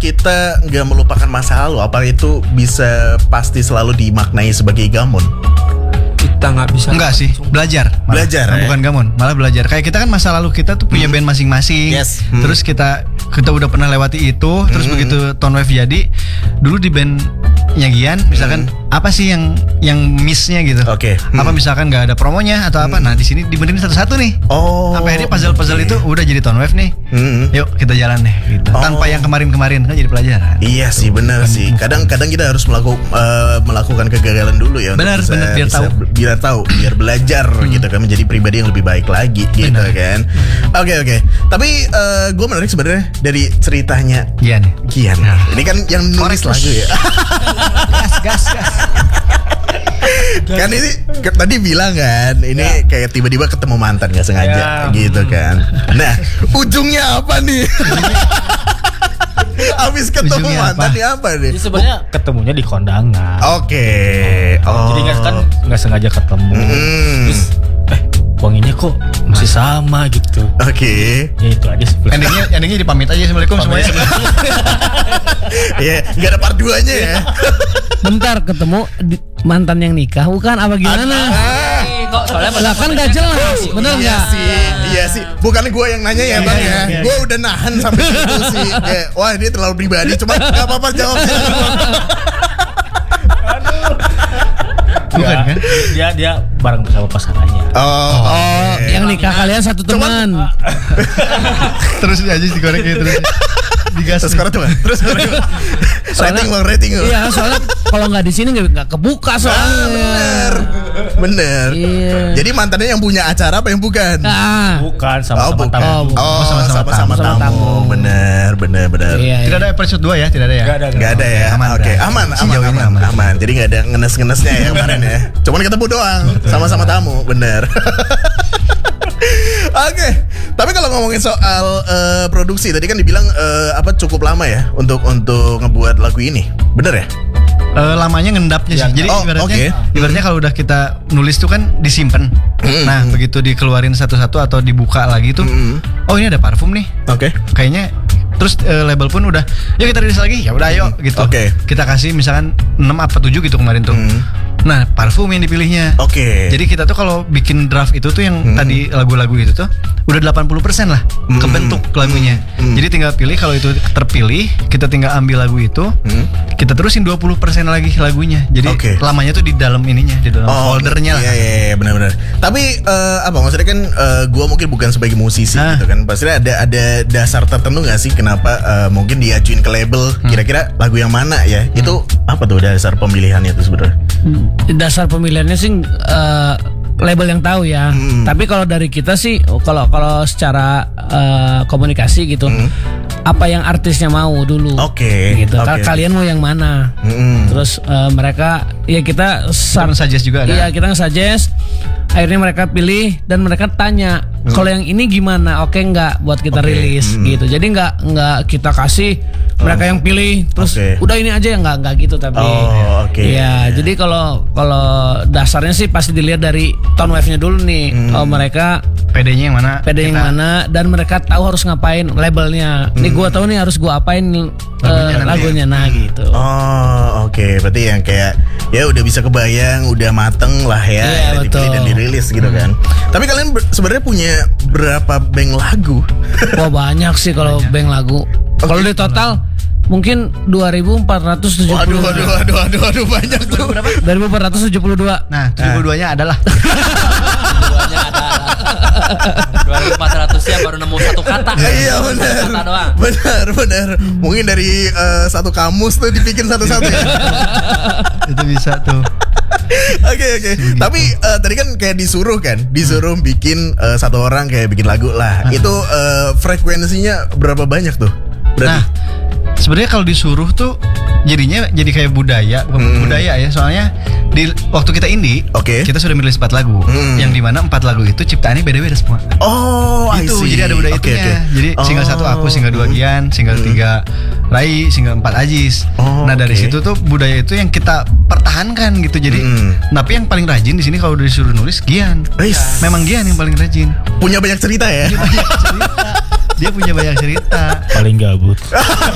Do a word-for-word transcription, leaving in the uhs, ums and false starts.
kita nggak melupakan masa lalu, apa itu bisa pasti selalu dimaknai sebagai gamon? Kita nggak bisa. Enggak sih, belajar. Malah. Belajar, nah, ya? bukan gamon, malah belajar. Kayak kita kan masa lalu kita tuh punya Hmm. band masing-masing. Yes. Hmm. Terus kita kita udah pernah lewati itu. Terus Hmm. begitu Tone Wave jadi, dulu di bandnya Gian, misalkan apa sih yang yang missnya gitu? Oke. Apa Hmm. misalkan nggak ada promonya atau apa? Nah di sini dibenerin satu-satu nih. Oh. Sampai akhirnya puzzle-puzzle oke. itu udah jadi Tone Wave nih. Hmm. Yuk kita jalan deh gitu. Oh. Tanpa yang kemarin-kemarin kan jadi pelajaran. Iya sih, benar sih. Kadang-kadang kita harus melaku, uh, melakukan kegagalan dulu ya. untuk Benar, bisa- benar, biar bisa- tahu. biar tahu, biar belajar gitu kan, menjadi pribadi yang lebih baik lagi gitu Benar. kan. Oke oke. Tapi gue menarik sebenarnya dari ceritanya Gian. Gian. Ini kan yang nulis Korek. lagu ya. Gas, gas, gas. Kan ini ke- tadi bilang kan, ini kayak tiba-tiba ketemu mantan nggak sengaja Ya. gitu kan. Nah, ujungnya apa nih? Abis ketemu Ujungnya mantan apa? nih apa nih? Jadi sebenarnya ketemunya di kondangan. Oke. Oh. Jadi nggak kan nggak sengaja ketemu. Hmm. Terus eh wanginya kok masih sama gitu. Oke. Ya itu aja sebenarnya. Endingnya, endingnya dipamit aja. Assalamualaikum semuanya. Iya, nggak ada part duanya ya. Bentar ketemu di- mantan yang nikah bukan apa gimana? Eh, kok soalnya Lah kan gak jelas, bener Iya nggak? sih, iya sih. Bukan gue yang nanya ya bang ya. iya, Gue udah nahan sampai situ sih. Kayak, wah dia terlalu pribadi. Cuma nggak apa-apa jawabnya. Bukan kan? Dia dia bareng bersama pasangannya. Oh, Oh, yang nikah kalian satu Cuman- teman. Terus aja dikorek gitu terus. Digas. Terus sekarang coba. Terus sekarang coba. Rating bang, rating bang. Iya, soalnya kalau nggak di sini nggak nggak kebuka Ah, soalnya. bener, bener. Iya. Jadi mantannya yang punya acara apa yang bukan? Ah, Bukan Oh, sama-sama bukan. tamu. Oh, bukan. Oh, sama-sama sama-sama tamu. tamu. Bener, bener, bener. iya. Tidak iya. ada episode dua ya, tidak ada ya. Nggak ada. Nggak ada ya. Aman, Oke, berarti. aman, aman, Sejauh ini aman, aman. aman. Jadi nggak ada ngenes-ngenesnya ya kemarin ya. Cuman ketemu doang, sama-sama tamu, bener. Oke, tapi kalau ngomongin soal eh, produksi, tadi kan dibilang eh, apa cukup lama ya untuk untuk ngebuat lagu ini, bener ya? Eh, lamanya ngendapnya sih. Ya. Jadi Oh, ibaratnya, oke. ibaratnya kalau udah kita nulis tuh kan disimpan. Mm. Nah, begitu dikeluarin satu-satu atau dibuka lagi tuh, Mm. oh ini ada parfum nih. Oke. Kayaknya terus eh, label pun udah, yuk kita rilis lagi. Ya udah ayo gitu. Oke. Kita kasih misalkan enam apa tujuh gitu kemarin tuh. Mm. Nah, parfum yang dipilihnya. Oke. Jadi kita tuh kalau bikin draft itu tuh yang Hmm. tadi lagu-lagu itu tuh udah delapan puluh persen lah Hmm. kebentuk lagunya. Hmm. Jadi tinggal pilih, kalau itu terpilih, kita tinggal ambil lagu itu, Hmm. kita terusin dua puluh persen lagi lagunya. Jadi Oke. lamanya tuh di dalam ininya, di dalam foldernya lah. Iya iya iya, benar-benar. Tapi eh, apa maksudnya kan eh, gue mungkin bukan sebagai musisi Ah. gitu kan. Pasti ada ada dasar tertentu nggak sih kenapa eh, mungkin diajuin ke label kira-kira lagu yang mana ya? Itu apa tuh dasar pemilihannya itu sebenarnya? Dasar pemilihannya sih eh, label yang tahu ya. Hmm. Tapi kalau dari kita sih, kalau kalau secara eh, komunikasi gitu, apa yang artisnya mau dulu. Hmm. Oke, Gitu. Ka- oke. Kalian mau yang mana? Mm-mm. Terus eh, mereka, ya kita Saran suggest juga ada. Iya, kita nge-suggest. Akhirnya mereka pilih dan mereka tanya, kalau yang ini gimana? Oke nggak buat kita Hmm. Oke, rilis hmm. gitu. Jadi nggak nggak kita kasih mereka yang pilih terus Oke. udah ini aja ya, nggak nggak gitu tapi. Oh, oke. Iya, jadi kalau kalau dasarnya sih pasti dilihat dari tone wave-nya dulu nih. Hmm. Oh, mereka P D-nya yang mana? P D yang Kita- mana dan mereka tahu harus ngapain labelnya. Nih gua tahu nih harus gua apain nih, Lagunya eh, nanti. lagunya nah gitu. Oh, oke. Berarti yang kayak ya udah bisa kebayang, udah mateng lah ya, Iya, yang dipilih betul. dan dirilis gitu kan. Tapi kalian ber- sebenarnya punya berapa bank lagu? Wah banyak sih kalau bank lagu. Kalau di total mungkin dua ribu empat ratus tujuh Waduh, puluh. waduh, waduh, waduh, waduh, banyak tuh. dua ribu empat ratus tujuh puluh dua. Nah, tujuh puluh dua-nya adalah Duanya ada. dua ribu empat ratus ya baru nemu satu kata. Iya benar, Satu kata doang. benar, benar. Mungkin dari eh, satu kamus tuh dibikin satu-satu ya. itu bisa tuh. Oke oke. Tapi eh, tadi kan kayak disuruh kan, disuruh bikin eh, satu orang kayak bikin lagu lah. Itu eh, frekuensinya berapa banyak tuh? Berarti? Nah, sebenarnya kalau disuruh tuh jadinya jadi kayak budaya, bukan Hmm. budaya ya. Soalnya di waktu kita indie, Oke. kita sudah merilis empat lagu, Hmm. yang dimana empat lagu itu ciptaannya beda-beda semua. Oh, I Itu see. jadi ada budaya Oke, itunya. oke. Jadi single Oh. satu aku, single dua Hmm. Gian, single Hmm. tiga Rai, single empat Ajis. Oh, nah dari oke. situ tuh budaya itu yang kita pertahankan gitu. Jadi, Hmm. tapi yang paling rajin di sini kalau udah disuruh nulis Gian. Wis. Memang Gian yang paling rajin. Punya banyak cerita ya. Dia punya banyak cerita. Paling gabut.